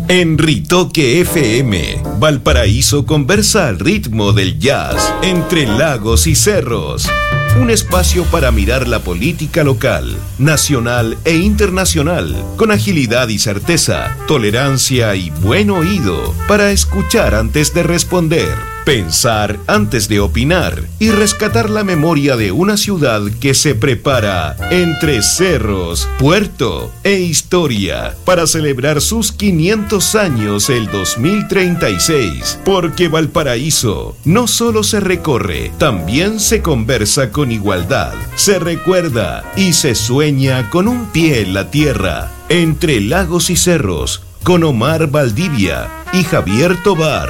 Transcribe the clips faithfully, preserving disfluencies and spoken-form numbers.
En Ritoque F M, Valparaíso conversa al ritmo del jazz entre lagos y cerros. Un espacio para mirar la política local, nacional e internacional, con agilidad y certeza, tolerancia y buen oído, para escuchar antes de responder, pensar antes de opinar y rescatar la memoria de una ciudad que se prepara entre cerros, puerto e historia para celebrar sus quinientos años el dos mil treinta y seis. Porque Valparaíso no solo se recorre, también se conversa con igualdad, se recuerda y se sueña con un pie en la tierra. Entre lagos y cerros, con Omar Valdivia y Javier Tobar.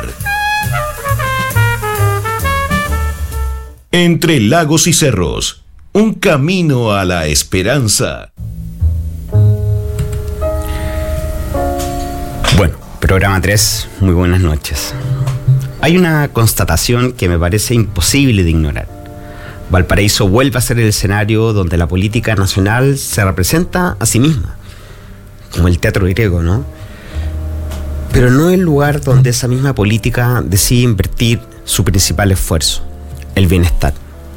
Entre lagos y cerros, un camino a la esperanza. Bueno, programa tres, muy buenas noches. Hay una constatación que me parece imposible de ignorar. Valparaíso vuelve a ser el escenario donde la política nacional se representa a sí misma, como el teatro griego, ¿no? Pero no el lugar donde esa misma política decide invertir su principal esfuerzo, el bienestar.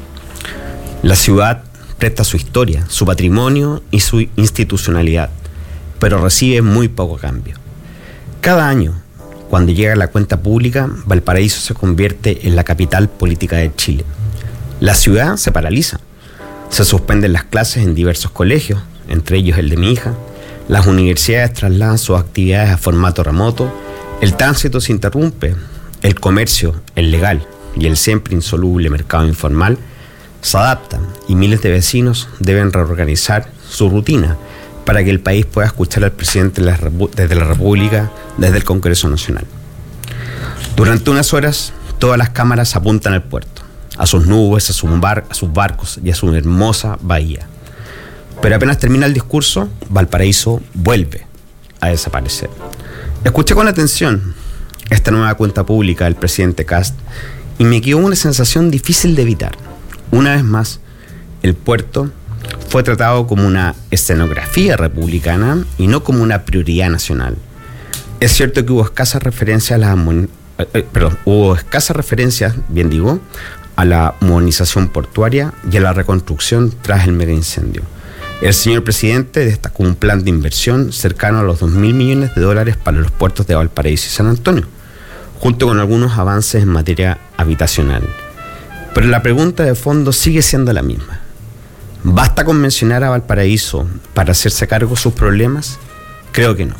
La ciudad presta su historia, su patrimonio y su institucionalidad, pero recibe muy poco cambio. Cada año, cuando llega la cuenta pública, Valparaíso se convierte en la capital política de Chile. La ciudad se paraliza. Se suspenden las clases en diversos colegios, entre ellos el de mi hija. Las universidades trasladan sus actividades a formato remoto. El tránsito se interrumpe. El comercio, el legal y el siempre insoluble mercado informal se adaptan y miles de vecinos deben reorganizar su rutina para que el país pueda escuchar al presidente desde la República, desde el Congreso Nacional. Durante unas horas, todas las cámaras apuntan al puerto, a sus nubes, a, su bar, a sus barcos y a su hermosa bahía. Pero apenas termina el discurso, Valparaíso vuelve a desaparecer. Escuché con atención esta nueva cuenta pública del presidente Kast y me quedó una sensación difícil de evitar. Una vez más, el puerto fue tratado como una escenografía republicana y no como una prioridad nacional. Es cierto que hubo escasas referencias a la eh, perdón, hubo escasas referencias, bien digo, a la modernización portuaria y a la reconstrucción tras el mega incendio. El señor presidente destacó un plan de inversión cercano a los dos mil millones de dólares para los puertos de Valparaíso y San Antonio, junto con algunos avances en materia habitacional. Pero la pregunta de fondo sigue siendo la misma. ¿Basta con mencionar a Valparaíso para hacerse cargo de sus problemas? Creo que no.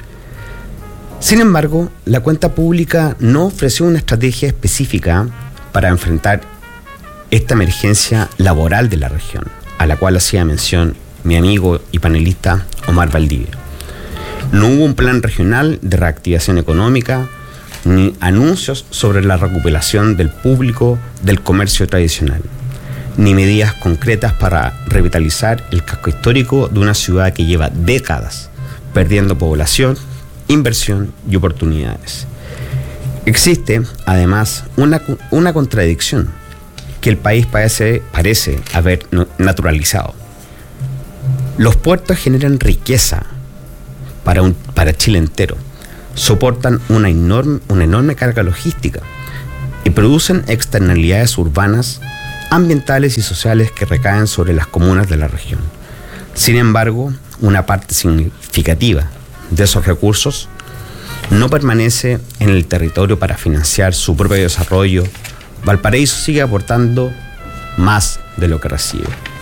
Sin embargo, la cuenta pública no ofreció una estrategia específica para enfrentar esta emergencia laboral de la región, a la cual hacía mención mi amigo y panelista Omar Valdivia. No hubo un plan regional de reactivación económica, ni anuncios sobre la recuperación del público del comercio tradicional, ni medidas concretas para revitalizar el casco histórico de una ciudad que lleva décadas perdiendo población, inversión y oportunidades. Existe, además, una, una contradicción que el país parece, parece haber naturalizado. Los puertos generan riqueza para, un, para Chile entero, soportan una enorme, una enorme carga logística y producen externalidades urbanas, ambientales y sociales que recaen sobre las comunas de la región. Sin embargo, una parte significativa de esos recursos no permanece en el territorio para financiar su propio desarrollo. Valparaíso sigue aportando más de lo que recibe.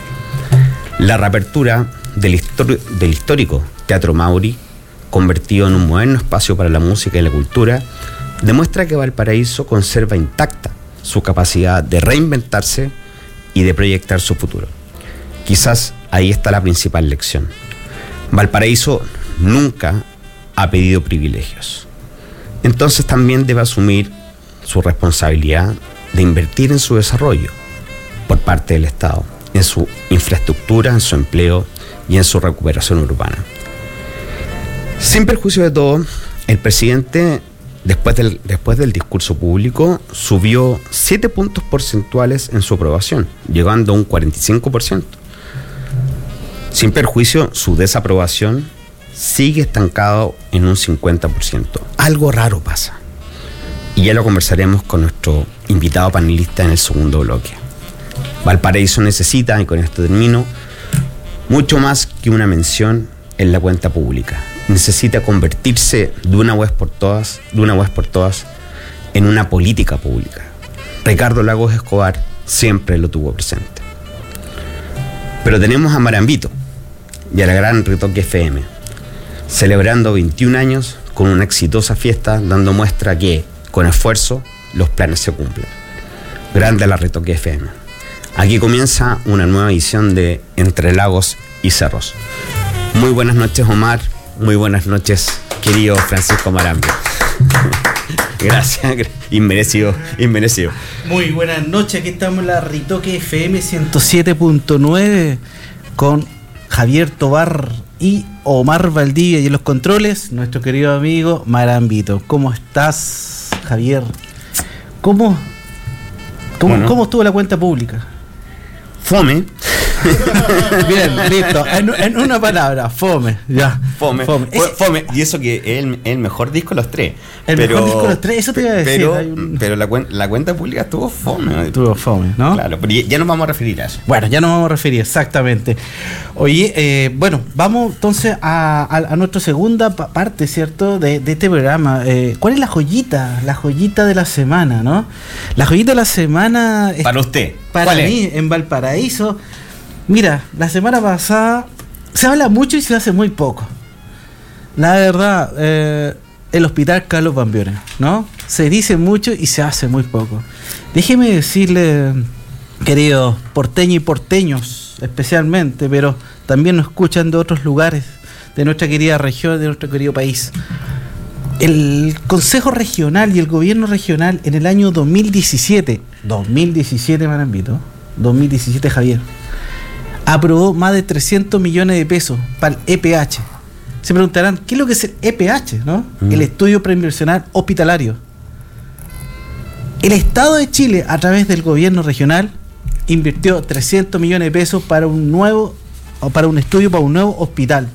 La reapertura del, histori- del histórico Teatro Mauri, convertido en un moderno espacio para la música y la cultura, demuestra que Valparaíso conserva intacta su capacidad de reinventarse y de proyectar su futuro. Quizás ahí está la principal lección. Valparaíso nunca ha pedido privilegios. Entonces también debe asumir su responsabilidad de invertir en su desarrollo por parte del Estado, en su infraestructura, en su empleo y en su recuperación urbana. Sin perjuicio de todo, el presidente, después del, después del discurso público, subió siete puntos porcentuales en su aprobación, llegando a un cuarenta y cinco por ciento. Sin perjuicio, su desaprobación sigue estancado en un cincuenta por ciento. Algo raro pasa. Y ya lo conversaremos con nuestro invitado panelista en el segundo bloque. Valparaíso necesita, y con esto termino, mucho más que una mención en la cuenta pública. Necesita convertirse de una vez por todas, de una vez por todas, en una política pública. Ricardo Lagos Escobar siempre lo tuvo presente. Pero tenemos a Marambito y a la gran Ritoque F M, celebrando veintiún años con una exitosa fiesta, dando muestra que, con esfuerzo, los planes se cumplen. Grande la Ritoque F M. Aquí comienza una nueva edición de Entre Lagos y Cerros. Muy buenas noches, Omar. Muy buenas noches, querido Francisco Marambio. Gracias, inmerecido, inmerecido. Muy buenas noches, aquí estamos en la Ritoque F M ciento siete punto nueve con Javier Tobar y Omar Valdivia, y en los controles, nuestro querido amigo Marambito. ¿Cómo estás, Javier? ¿Cómo, cómo, bueno. ¿cómo estuvo la cuenta pública? Fome. Bien, listo. En, en una palabra, fome. Ya. Fome. Fome. Fue, fome. Y eso que es el, el mejor disco de los tres. El pero, mejor disco de los tres, eso te iba a decir. Pero, un... pero la, cuen, la cuenta pública estuvo fome. Estuvo fome, ¿no? Claro, pero ya nos vamos a referir a eso. Bueno, ya nos vamos a referir, exactamente. Oye, eh, bueno, vamos entonces a, a, a nuestra segunda parte, ¿cierto? De, de este programa. Eh, ¿Cuál es la joyita? La joyita de la semana, ¿no? La joyita de la semana... Es, para usted. Para mí, es? En Valparaíso. Mira, la semana pasada se habla mucho y se hace muy poco. La verdad, eh, el hospital Carlos Van Buren, ¿no? Se dice mucho y se hace muy poco. Déjeme decirle, queridos porteños y porteños especialmente, pero también nos escuchan de otros lugares de nuestra querida región, de nuestro querido país. El Consejo Regional y el Gobierno Regional en el año dos mil diecisiete, dos mil diecisiete, Marambito, dos mil diecisiete, Javier, aprobó más de trescientos millones de pesos para el E P H. Se preguntarán, ¿qué es lo que es el E P H? ¿No? Mm. El Estudio Preinversional Hospitalario. El Estado de Chile, a través del gobierno regional, invirtió trescientos millones de pesos para un nuevo, o para un estudio, para un nuevo hospital.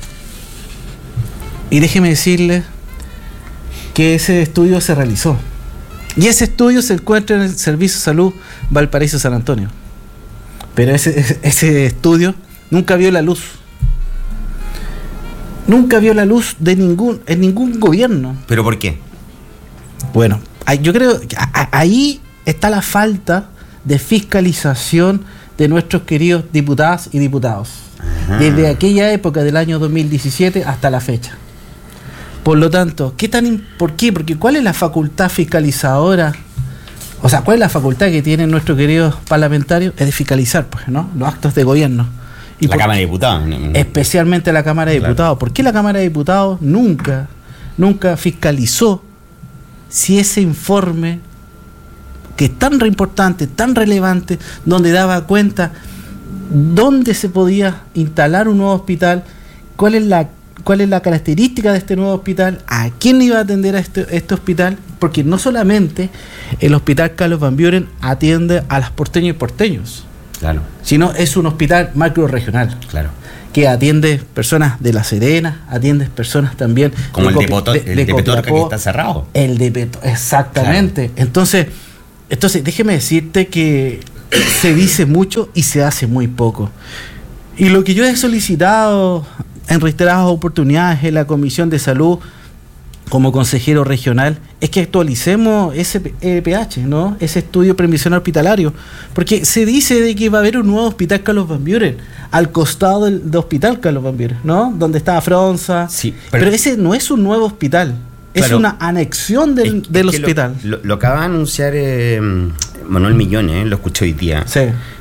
Y déjeme decirle que ese estudio se realizó. Y ese estudio se encuentra en el Servicio de Salud Valparaíso San Antonio. Pero ese, ese estudio nunca vio la luz. Nunca vio la luz de ningún, en ningún gobierno. ¿Pero por qué? Bueno, yo creo que ahí está la falta de fiscalización de nuestros queridos diputadas y diputados. Ajá. Desde aquella época del año dos mil diecisiete hasta la fecha. Por lo tanto, ¿qué tan, ¿por qué? Porque ¿cuál es la facultad fiscalizadora? O sea, ¿cuál es la facultad que tienen nuestros queridos parlamentarios? Es de fiscalizar, pues, ¿no? Los actos de gobierno. Y la por, Cámara de Diputados. Especialmente la Cámara de claro. Diputados. ¿Por qué la Cámara de Diputados nunca, nunca fiscalizó si ese informe, que es tan re importante, tan relevante, donde daba cuenta dónde se podía instalar un nuevo hospital, cuál es la cuál es la característica de este nuevo hospital, a quién iba a atender a este, este hospital? Porque no solamente el hospital Carlos Van Buren atiende a las porteños y porteños, claro, sino es un hospital macro regional, claro, que atiende personas de La Serena, atiende personas también como de el Copi, de, de, de, de Petorca, que está cerrado. El de Petorca, exactamente. Claro. Entonces, entonces, déjeme decirte que se dice mucho y se hace muy poco. Y lo que yo he solicitado en reiteradas oportunidades en la Comisión de Salud como consejero regional es que actualicemos ese E P H, ¿no? Ese estudio previsional hospitalario, porque se dice de que va a haber un nuevo hospital Carlos Van Buren al costado del, del hospital Carlos Van Buren, ¿no? Donde estaba Fronza. Sí, pero, pero ese no es un nuevo hospital, es claro, una anexión del, es, del es hospital. Lo, lo, lo acaba de anunciar eh, Manuel Millones, ¿eh? Lo escuché hoy día. Sí.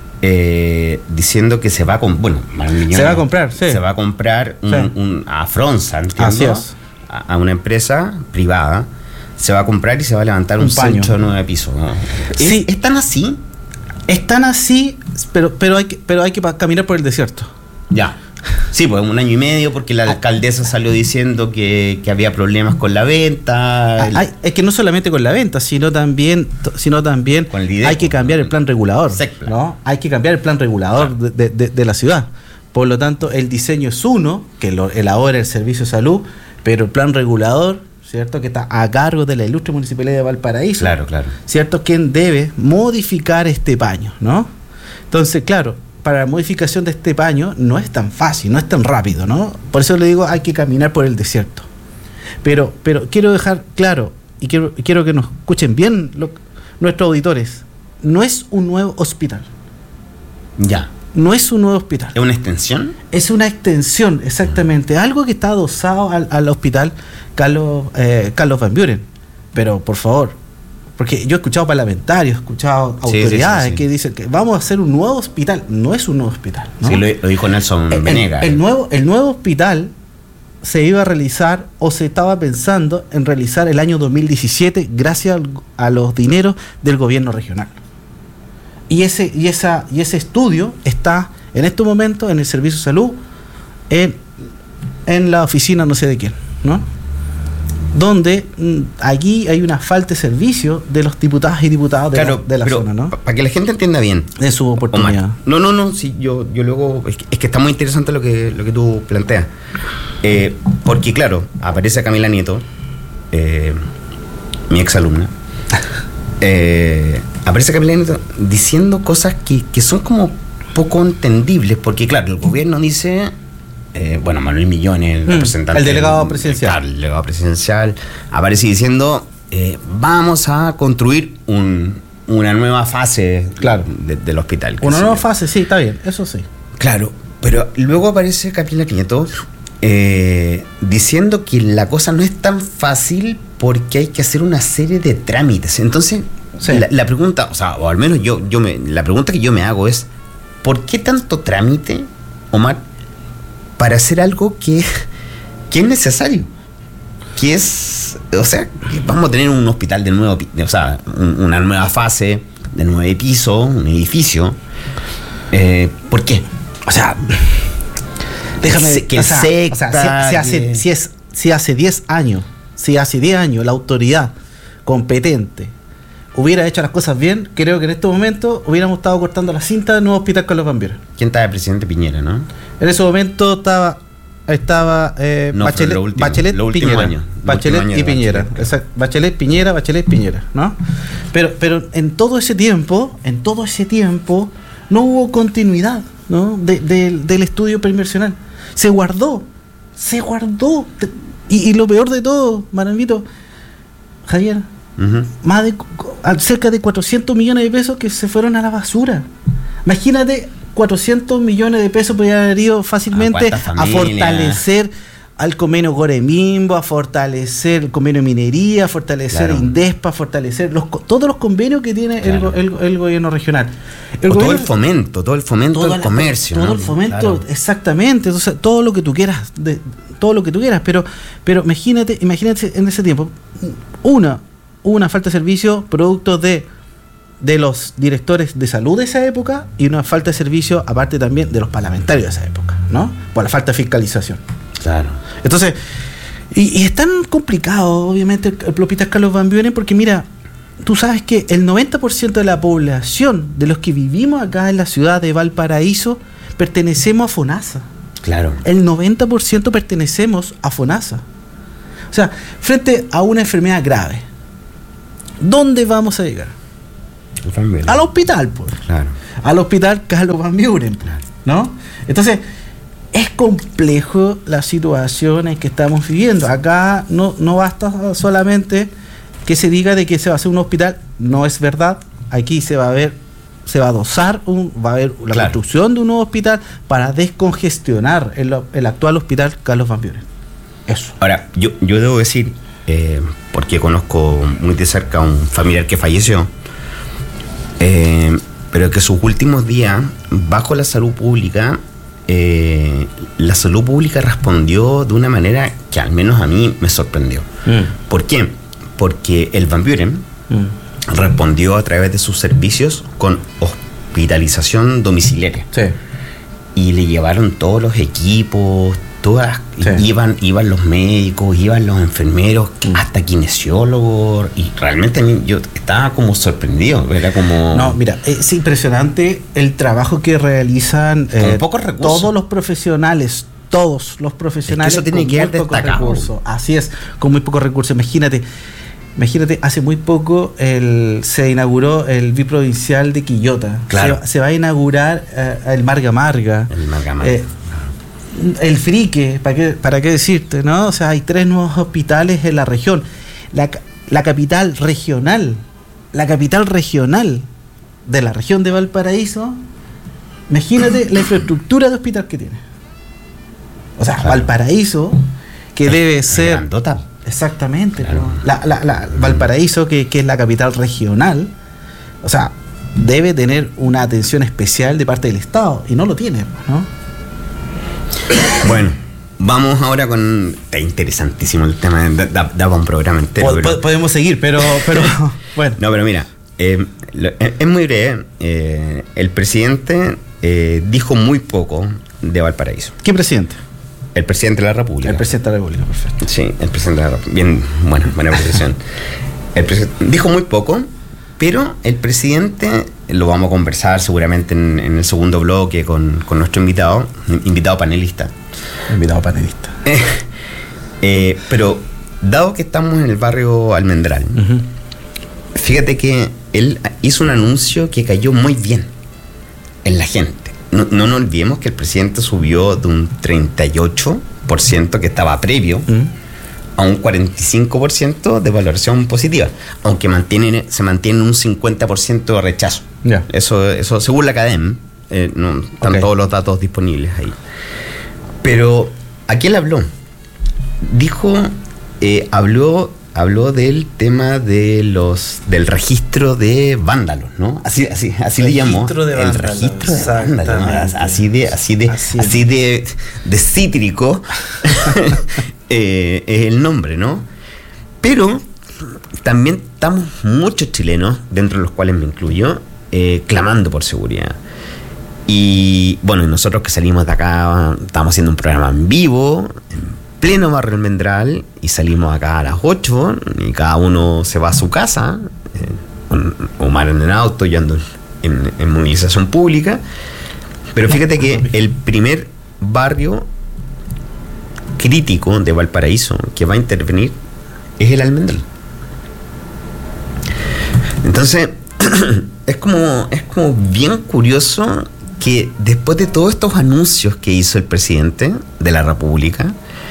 Eh, diciendo que se va a comprar, bueno, se va a comprar, sí. se va a comprar un, sí. un, a Fronza, entiendo, así es. a, a una empresa privada, se va a comprar y se va a levantar un, un centro de nueve pisos, ¿no? Sí, ¿Es, ¿es tan así? Es tan así, pero, pero hay que, pero hay que caminar por el desierto. Ya. Sí, pues un año y medio, porque la alcaldesa salió diciendo que, que había problemas con la venta. Hay, es que no solamente con la venta, sino también, sino también hay que cambiar el plan regulador, ¿no? Hay que cambiar el plan regulador claro. de, de, de la ciudad. Por lo tanto, el diseño es uno, que lo elabora el Servicio de Salud, pero el plan regulador, ¿cierto?, que está a cargo de la ilustre Municipalidad de Valparaíso. Claro, claro. ¿Cierto?, quien debe modificar este paño, ¿no? Entonces, claro, para la modificación de este paño no es tan fácil, no es tan rápido, ¿no? Por eso le digo, hay que caminar por el desierto. Pero, pero quiero dejar claro, y quiero, quiero que nos escuchen bien lo, nuestros auditores, no es un nuevo hospital. Ya. No es un nuevo hospital. ¿Es una extensión? Es una extensión, exactamente. Algo que está adosado al, al hospital Carlos, eh, Carlos Van Buren. Pero, por favor, porque yo he escuchado parlamentarios, he escuchado sí, autoridades sí, sí, sí. que dicen que vamos a hacer un nuevo hospital. No es un nuevo hospital, ¿no? Sí, lo, lo dijo Nelson el, Venegas. El, el, nuevo, el nuevo hospital se iba a realizar o se estaba pensando en realizar el año dos mil diecisiete gracias a los dineros del gobierno regional. Y ese, y esa, y ese estudio está en estos momentos en el Servicio de Salud, en, en la oficina no sé de quién, ¿no? Donde mm, allí hay una falta de servicio de los diputados y diputadas de claro, la, de la pero zona, ¿no? Para que la gente entienda bien. De su oportunidad. Omar, no, no, no, sí, yo, yo luego, es que, es que está muy interesante lo que, lo que tú planteas. Eh, porque claro, aparece Camila Nieto, eh, mi exalumna, eh, aparece Camila Nieto diciendo cosas que, que son como poco entendibles, porque claro, el gobierno dice, eh, bueno, Manuel Millones, el mm, representante, el delegado presidencial, claro, el delegado presidencial, aparece diciendo, eh, vamos a construir un, una nueva fase, claro, de, del hospital. Una nueva fase, sí, está bien, eso sí. Claro, pero luego aparece Camila Nieto eh, diciendo que la cosa no es tan fácil porque hay que hacer una serie de trámites. Entonces, sí. la, la pregunta, o sea, o al menos yo, yo me, la pregunta que yo me hago es, ¿por qué tanto trámite, Omar, para hacer algo que, que es necesario? Que es, o sea, que vamos a tener un hospital de nuevo, o sea, un, una nueva fase, de nueve pisos, un edificio. Eh, ¿Por qué? O sea, déjame que o sea, secta, o sea, si, si hace, que... si, es, si hace diez años, si hace diez años la autoridad competente hubiera hecho las cosas bien, creo que en este momento hubiéramos estado cortando la cinta del nuevo hospital Carlos Van Buren. ¿Quién estaba? El presidente Piñera, ¿no? En ese momento estaba estaba eh, no, Bachelet, lo último, Bachelet lo Piñera, año, Bachelet año y Piñera, Bachelet. Exacto, Bachelet Piñera, Bachelet Piñera, ¿no? Pero pero en todo ese tiempo, en todo ese tiempo no hubo continuidad, ¿no? De, de, del estudio preinversional. Se guardó, se guardó y, y lo peor de todo, Maravito, Javier, uh-huh. más de cerca de cuatrocientos millones de pesos que se fueron a la basura. Imagínate, cuatrocientos millones de pesos podrían haber ido fácilmente a, a fortalecer al convenio Coremimbo, a fortalecer el convenio de minería, a fortalecer claro. Indespa, a fortalecer los, todos los convenios que tiene claro. el, el, el gobierno regional. El gobierno, todo el fomento, todo el fomento del comercio. Todo ¿no? el fomento, claro. exactamente. Entonces, todo lo que tú quieras, de, todo lo que tú quieras, pero, pero imagínate, imagínate en ese tiempo, una, una falta de servicio producto de de los directores de salud de esa época y una falta de servicio aparte también de los parlamentarios de esa época, ¿no? Por la falta de fiscalización. Claro. Entonces, y, y es tan complicado, obviamente, el, el hospital Carlos Van Buren, porque mira, tú sabes que el noventa por ciento de la población de los que vivimos acá en la ciudad de Valparaíso pertenecemos a FONASA. Claro. El noventa por ciento pertenecemos a FONASA. O sea, frente a una enfermedad grave, ¿dónde vamos a llegar? Al hospital, pues. Claro. Al hospital Carlos Van Buren, claro. ¿No? Entonces, es complejo la situación en que estamos viviendo. Acá no, no basta solamente que se diga de que se va a hacer un hospital, no es verdad. Aquí se va a ver, se va a adosar, un, va a haber la claro. construcción de un nuevo hospital para descongestionar el, el actual hospital Carlos Van Buren. Eso. Ahora, yo, yo debo decir, eh, porque conozco muy de cerca a un familiar que falleció, Eh, pero que sus últimos días, bajo la salud pública, eh, la salud pública respondió de una manera que al menos a mí me sorprendió. Mm. ¿Por qué? Porque el Van Buren mm. respondió a través de sus servicios con hospitalización domiciliaria. Sí. Y le llevaron todos los equipos, todas, sí. iban, iban los médicos, iban los enfermeros, mm. hasta kinesiólogos, y realmente a mí, yo estaba como sorprendido, era como... No, mira, es impresionante el trabajo que realizan eh, con pocos recursos. Todos los profesionales, todos los profesionales. Es que eso tiene que ser destacado. Recursos. Así es, con muy pocos recursos. Imagínate, imagínate, hace muy poco el, se inauguró el biprovincial de Quillota. Claro. Se, se va a inaugurar eh, el Marga Marga. El Marga Marga. Eh, el Frique, ¿para qué, para qué decirte, ¿no? O sea, hay tres nuevos hospitales en la región. La, la capital regional, la capital regional de la región de Valparaíso, imagínate la infraestructura de hospital que tiene. O sea, claro. Valparaíso, que es, debe ser... Grandota. Exactamente. Claro. La, la, la, Valparaíso, que, que es la capital regional, o sea, debe tener una atención especial de parte del Estado, y no lo tiene, ¿no? Bueno, vamos ahora con... Está interesantísimo el tema, da, da un programa entero. Pod, pero, podemos seguir, pero... pero bueno. No, pero mira, eh, lo, es muy breve. Eh, el presidente eh, dijo muy poco de Valparaíso. ¿Qué presidente? El presidente de la República. El presidente de la República, perfecto. Sí, el presidente de la República. Bien, bueno, buena precisión. El presi- dijo muy poco, pero el presidente, lo vamos a conversar seguramente en, en el segundo bloque con, con nuestro invitado, invitado panelista. Invitado panelista. Eh, eh, pero, dado que estamos en el barrio Almendral, uh-huh. fíjate que él hizo un anuncio que cayó muy bien en la gente. No, no nos olvidemos que el presidente subió de un treinta y ocho por ciento que estaba previo mm. a un cuarenta y cinco por ciento de valoración positiva, aunque mantiene, se mantiene un cincuenta por ciento de rechazo. Yeah. Eso, eso según la Academia, eh, no, están okay. todos los datos disponibles ahí. Pero, ¿a quién le habló? Dijo, eh, habló... habló del tema de los del registro de vándalos, ¿no? Así así así le llamó. De el registro de vándalos, así de así de así, así de, de cítrico eh, es el nombre, ¿no? Pero también estamos muchos chilenos, dentro de los cuales me incluyo, eh, clamando por seguridad. Y bueno, y nosotros que salimos de acá, estamos haciendo un programa en vivo, en pleno barrio Almendral, y salimos acá a las ocho y cada uno se va a su casa, eh, Omar en el auto, yo ando en, en movilización pública, pero fíjate que el primer barrio crítico de Valparaíso que va a intervenir es el Almendral. Entonces es como es como bien curioso que después de todos estos anuncios que hizo el presidente de la República,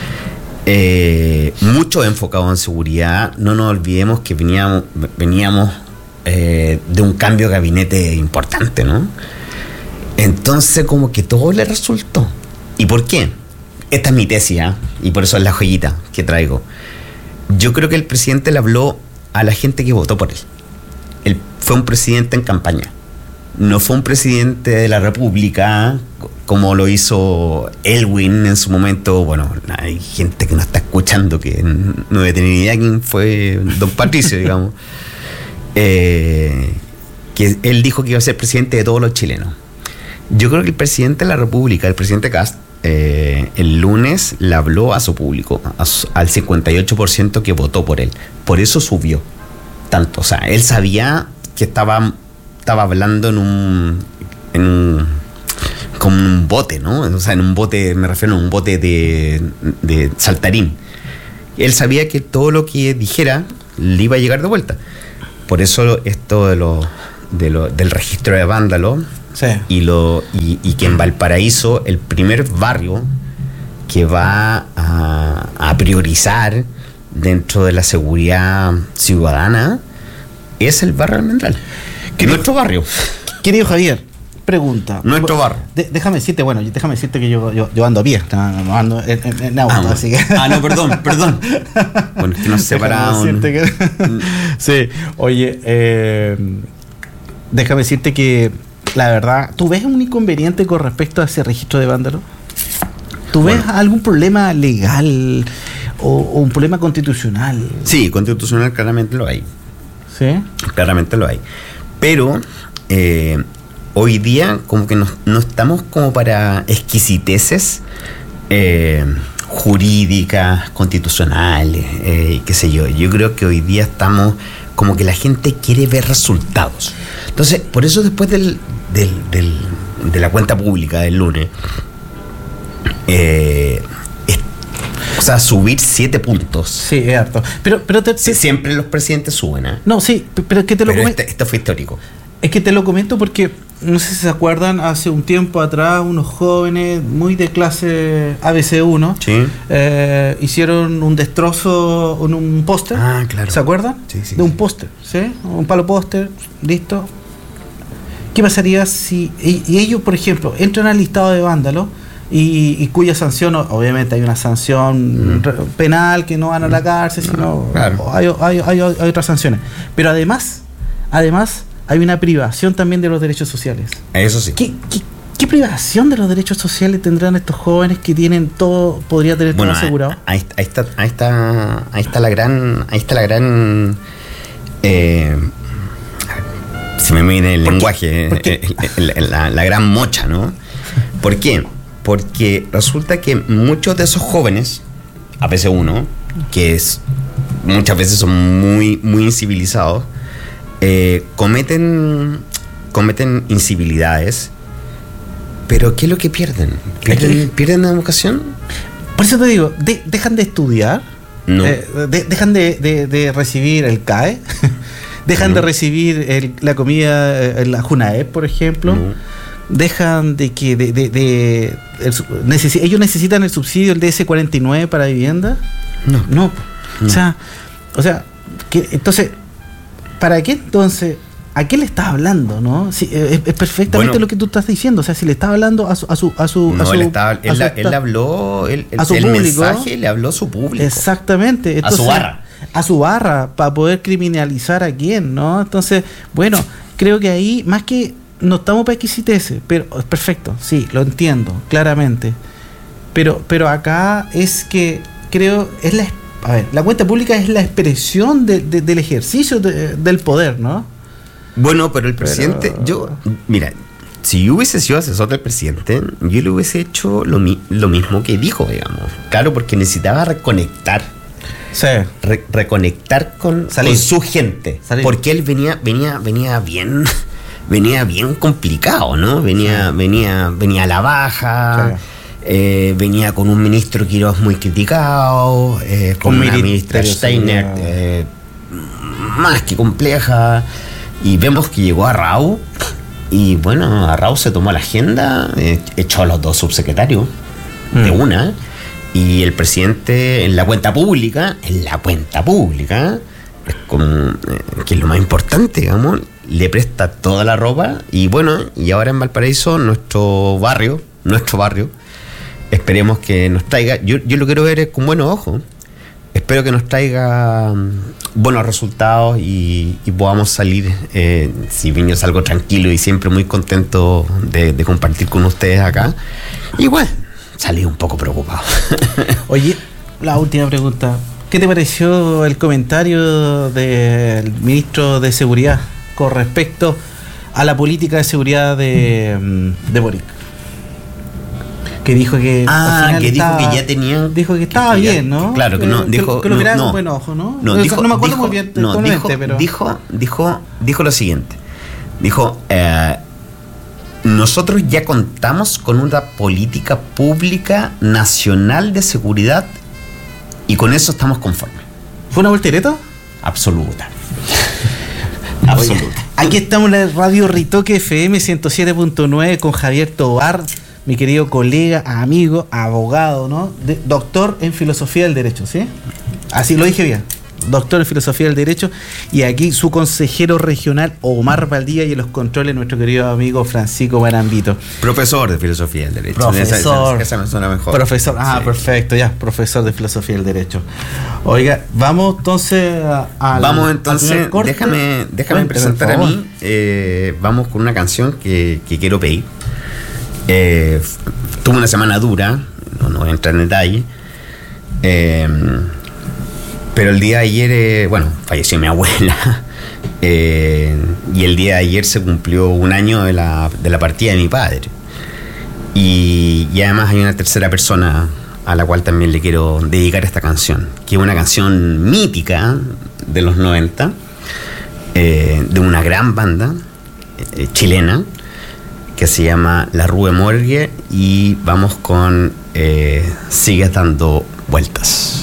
Eh, mucho enfocado en seguridad, no nos olvidemos que veníamos, veníamos eh, de un cambio de gabinete importante, ¿no? Entonces como que todo le resultó. ¿Y por qué? Esta es mi tesis, ¿eh? Y por eso es la joyita que traigo. Yo creo que el presidente le habló a la gente que votó por él. Él fue un presidente en campaña. No fue un presidente de la República como lo hizo Elwin en su momento. Bueno, hay gente que no está escuchando que no debe tener ni idea quién fue don Patricio, digamos. Eh, que él dijo que iba a ser presidente de todos los chilenos. Yo creo que el presidente de la República, el presidente Kast, eh, el lunes le habló a su público, a su, al cincuenta y ocho por ciento que votó por él. Por eso subió tanto. O sea, él sabía que estaba... estaba hablando en un, en un como un bote, ¿no? O sea, en un bote, me refiero a un bote de, de saltarín. Él sabía que todo lo que dijera le iba a llegar de vuelta. Por eso esto de lo, de lo, del registro de vándalos, sí. y, lo, y, y que en Valparaíso el primer barrio que va a, a priorizar dentro de la seguridad ciudadana es el barrio Almendral. Que nuestro barrio. Querido Javier, pregunta. Nuestro barrio. De, déjame decirte, bueno, déjame decirte que yo, yo, yo ando a pie, no, ando en, en, en auto, ah, así que. Ah, no, perdón, perdón. Bueno, es que nos separaron. Que... sí, oye, eh, déjame decirte que la verdad, ¿tú ves un inconveniente con respecto a ese registro de vándalos? ¿Tú bueno. ves algún problema legal o, o un problema constitucional? Sí, constitucional claramente lo hay. ¿Sí? Claramente lo hay. Pero eh, hoy día como que no, no estamos como para exquisiteces eh, jurídicas, constitucionales, eh, qué sé yo. Yo creo que hoy día estamos como que la gente quiere ver resultados. Entonces, por eso después del, del, del, de la cuenta pública del lunes, eh, es, o sea, subir siete puntos. Sí, es harto. Pero, pero te, sí, te, siempre los presidentes suben, ¿eh? No, sí, pero es que te lo pero comento. este, esto fue histórico. Es que te lo comento porque, no sé si se acuerdan, hace un tiempo atrás unos jóvenes muy de clase A B C uno Sí. eh, hicieron un destrozo en un póster. Ah, claro. ¿Se acuerdan? Sí, sí, de un sí. póster, ¿sí? Un palo póster, listo. ¿Qué pasaría si... Y, y ellos, por ejemplo, entran al listado de vándalos y, y cuya sanción, obviamente hay una sanción Mm. re- penal, que no van a la cárcel, No, sino claro. hay, hay, hay, hay otras sanciones. Pero además, además hay una privación también de los derechos sociales. Eso sí. ¿Qué, qué, qué privación de los derechos sociales tendrán estos jóvenes que tienen todo, podría tener Bueno, todo asegurado? ahí, ahí está, ahí está, ahí está la gran, ahí está la gran, eh, si me mide el ¿Por qué? lenguaje, ¿Por qué? eh, eh, la, la- la gran mocha, ¿no? ¿Por qué? Porque resulta que muchos de esos jóvenes, A P C uno, que es muchas veces son muy, muy incivilizados, eh, cometen, cometen incivilidades. Pero ¿qué es lo que pierden? ¿Pierden, ¿pierden la educación? Por eso te digo, de- dejan de estudiar, No. eh, de- dejan de, de- de recibir el C A E, dejan No. de recibir el- la comida eh, en la JUNAEP, por ejemplo, No. dejan de que de, de- de- el su- necesi- ellos necesitan el subsidio, el D S cuarenta y nueve para vivienda. No. No, No. o sea, o sea, que, entonces, ¿para qué entonces? ¿A qué le estás hablando, no? Si, es, es perfectamente Bueno. lo que tú estás diciendo. O sea, si le estás hablando a su, a su, a su, a No, su- él, estaba, a él, su la- esta- él habló, él, a su el público. mensaje le habló a su público. Exactamente. A su barra. A su barra, para poder criminalizar a quién, ¿no? Entonces, bueno, creo que ahí, más que no estamos para exquisiteces, pero es perfecto, sí, lo entiendo, claramente. Pero, pero acá es que creo, es la, a ver, la cuenta pública es la expresión de, de- del ejercicio de- del poder, ¿no? Bueno, pero el presidente, Pero- yo, mira, si yo hubiese sido asesor del presidente, yo le hubiese hecho lo, mi- lo mismo que dijo, digamos. Claro, porque necesitaba reconectar, Sí. re- reconectar con, Salir. con su gente. Salir. Porque él venía, venía, venía bien, venía bien complicado, ¿no? Venía, venía, venía a la baja. Sí. eh, venía con un ministro Quirós muy criticado, eh, con Un una ministerio ministra de Steiner seguridad. eh, más que compleja. Y vemos que llegó a Rau y bueno, a Rau se tomó la agenda, eh, echó a los dos subsecretarios de Mm. una, y el presidente en la cuenta pública, en la cuenta pública, es como, eh, que es lo más importante, digamos, le presta toda la ropa. Y bueno, y ahora en Valparaíso, nuestro barrio, nuestro barrio, esperemos que nos traiga, yo, yo lo quiero ver con buenos ojos. Espero que nos traiga mm, buenos resultados y, y podamos salir, eh, si bien yo salgo tranquilo y siempre muy contento de, de compartir con ustedes acá, igual salí un poco preocupado. Oye, la última pregunta. ¿Qué te pareció el comentario del ministro de Seguridad con respecto a la política de seguridad de, mm, de Boric? Que dijo que Ah, al final que dijo estaba- que ya tenían... dijo que estaba que ya- bien, ¿no? Claro, que no, Eh, dijo... que lo no, miraba no. con buen ojo, ¿no? No, O sea, dijo, no me acuerdo dijo- muy bien no, textualmente, dijo, pero dijo, dijo, dijo lo siguiente. Dijo, eh, nosotros ya contamos con una política pública nacional de seguridad y con eso estamos conformes. ¿fue una voltereta? Absoluta. Oye, Absoluta. aquí estamos en la radio Ritoque F M ciento siete punto nueve con Javier Tobar, mi querido colega, amigo, abogado, ¿no? De- doctor en filosofía del derecho, ¿sí? Así lo dije bien. Doctor en filosofía del derecho. Y aquí su consejero regional, Omar Valdía, y en los controles, nuestro querido amigo Francisco Barambito. Profesor de filosofía del derecho. Profesor. Esa, esa- esa me suena mejor. Profesor, ah, Sí. perfecto, ya, profesor de filosofía del derecho. Oiga, vamos entonces a, al- Vamos al entonces, primer corte. déjame, déjame Cuéntame, presentar por a favor. mí. eh, vamos con una canción que, que quiero pedir. Eh, f- tuve una semana dura, no, no voy a entrar en detalle. Eh, pero el día de ayer, eh, bueno, falleció mi abuela. eh, y el día de ayer se cumplió un año de la, de la partida de mi padre. Y, y además hay una tercera persona a la cual también le quiero dedicar esta canción, que es una canción mítica de los noventa, eh, de una gran banda eh, chilena, que se llama La Rue Morgue, y vamos con eh, Sigues dando vueltas.